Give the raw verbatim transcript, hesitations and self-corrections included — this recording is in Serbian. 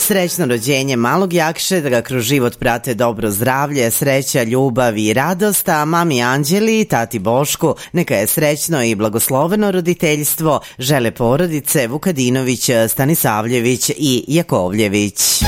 Srećno rođenje malog Jakše, da ga kroz život prate dobro zdravlje, sreća, ljubav i radost, a mami Anđeli i tati Bošku neka je srećno i blagosloveno roditeljstvo, žele porodice Vukadinović, Stanisavljević i Jakovljević.